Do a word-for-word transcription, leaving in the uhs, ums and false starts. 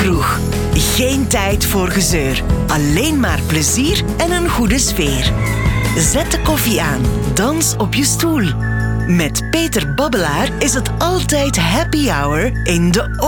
kroeg. Geen tijd voor gezeur. Alleen maar plezier en een goede sfeer. Zet de koffie aan. Dans op je stoel. Met Peter Babbelaar is het altijd happy hour in de